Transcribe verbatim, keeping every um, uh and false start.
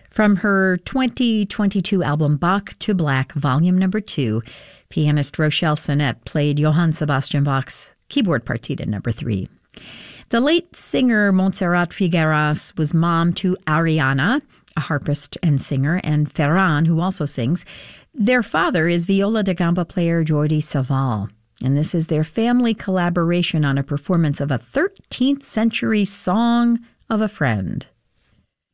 From her twenty twenty-two album Bach to Black, Volume Number Two, pianist Rochelle Sinnett played Johann Sebastian Bach's Keyboard Partita Number Three. The late singer Montserrat Figueras was mom to Ariana, a harpist and singer, and Ferran, who also sings. Their father is viola da gamba player Jordi Savall, and this is their family collaboration on a performance of a thirteenth century song of a friend.